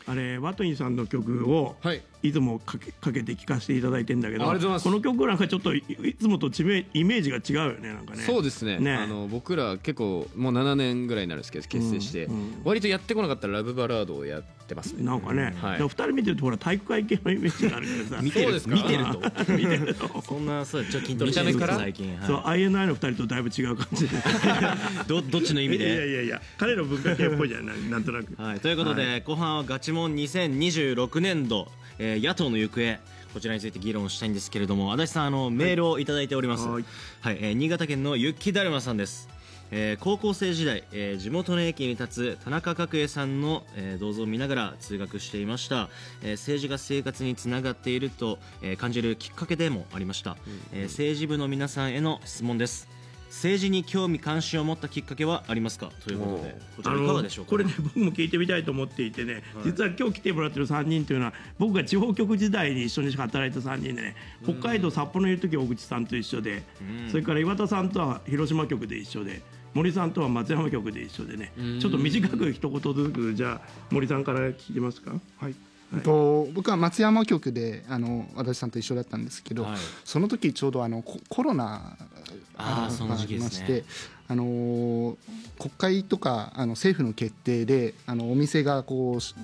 あれワトニーさんの曲をいつもかけて聴かせていただいてるんだけど、この曲なんかちょっといつもとイメージが違うよね、なんかね。 そうですね。僕ら結構もう7年ぐらいになるんですけど結成して、割とやってこなかったラブバラードをやってますね。 なんかね、2人見てるとほら体育会系のイメージがあるけどさ見てるとそんなそうちょっと筋トレしてるから最近、 そう INI の2人とだいぶ違う感じでどっちの意味で。 いや彼の文化系っぽいじゃない、なんとなく。 ということで、後半はガチモン2026年度、野党の行方、こちらについて議論したいんですけれども、足立さんメールをいただいております。新潟県の雪だるまさんです。高校生時代、地元の駅に立つ田中角栄さんの、銅像を見ながら通学していました。政治が生活につながっていると、感じるきっかけでもありました。政治部の皆さんへの質問です。政治に興味関心を持ったきっかけはありますか、ということで、こちらいかがでしょうか。 これね、僕も聞いてみたいと思っていてね、実は今日来てもらってる3人というのは僕が地方局時代に一緒に働いた3人でね、北海道札幌にいる時は小口さんと一緒で、それから岩田さんとは広島局で一緒で、森さんとは松山局で一緒でね、ちょっと短く一言ずつ、じゃあ森さんから聞きますか。 僕は松山局で足立さんと一緒だったんですけど、その時ちょうどコロナがありまして、国会とか政府の決定でお店がこう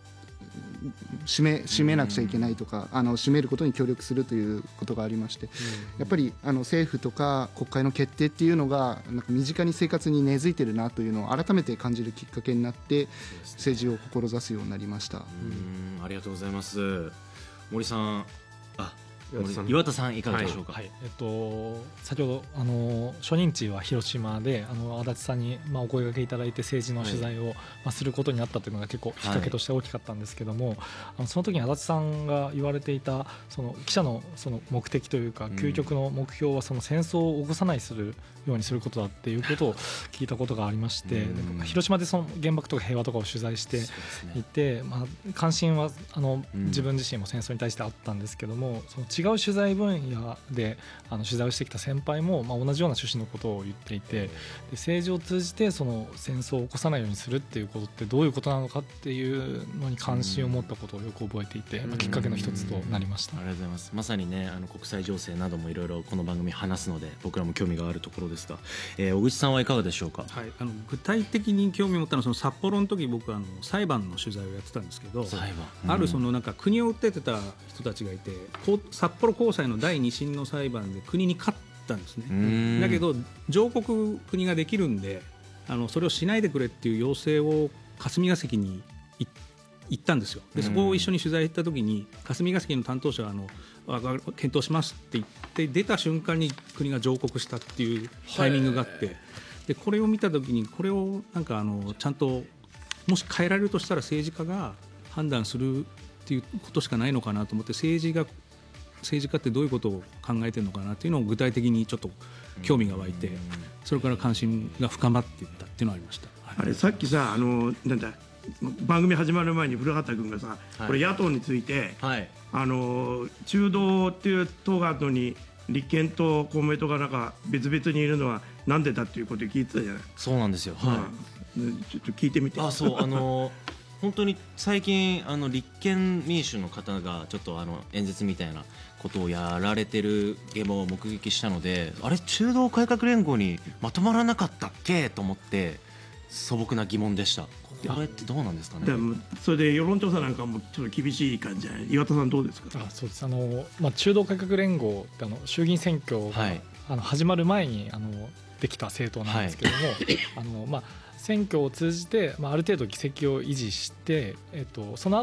閉めなくちゃいけないとか閉めることに協力するということがありまして、やっぱり政府とか国会の決定っていうのがなんか身近に生活に根付いてるなというのを改めて感じるきっかけになって政治を志すようになりました。 ありがとうございます。森さん、岩田さんいかがでしょうか。 先ほど初任地は広島で足立さんにお声掛けいただいて政治の取材をすることになったというのが結構きっかけとして大きかったんですけども、その時に足立さんが言われていたその記者のその目的というか究極の目標はその戦争を起こさないようにすることだっていうことを聞いたことがありまして、広島でその原爆とか平和とかを取材していて、関心は自分自身も戦争に対してあったんですけども、その違う取材分野で取材をしてきた先輩も同じような趣旨のことを言っていて、で政治を通じてその戦争を起こさないようにするっていうことってどういうことなのかっていうのに関心を持ったことをよく覚えていて、きっかけの一つとなりました。 ありがとうございます。まさにね国際情勢などもいろいろこの番組話すので僕らも興味があるところですが、小口さんはいかがでしょうか。 具体的に興味を持ったのはその札幌の時僕裁判の取材をやってたんですけど、あるそのなんか国を訴えてた人たちがいて、札幌高裁の第2審の裁判で国に勝ったんですね。だけど上告国ができるんでそれをしないでくれっていう要請を霞が関に行ったんですよ。でそこを一緒に取材行った時に霞が関の担当者は検討しますって言って出た瞬間に国が上告したっていうタイミングがあって、でこれを見た時にこれをなんかちゃんともし変えられるとしたら政治家が判断するっていうことしかないのかなと思って、政治家ってどういうことを考えてるのかなっていうのを具体的にちょっと興味が湧いて、それから関心が深まっていったっていうのがありました。 あれさっきさなんだ番組始まる前に古畑君がさ、これ野党について、中道っていう党があるのに立憲と公明党がなんか別々にいるのはなんでだっていうことを聞いてたじゃない。 そうなんですよ。 ちょっと聞いてみて。 本当に最近立憲民主の方がちょっと演説みたいなことをやられてる現場を目撃したので、あれ中道改革連合にまとまらなかったっけと思って素朴な疑問でした。これってどうなんですかね。 それで世論調査なんかもちょっと厳しい感じじゃない。岩田さんどうですか。 そうです。中道改革連合って衆議院選挙が始まる前にできた政党なんですけども、選挙を通じて、ある程度議席を維持して、その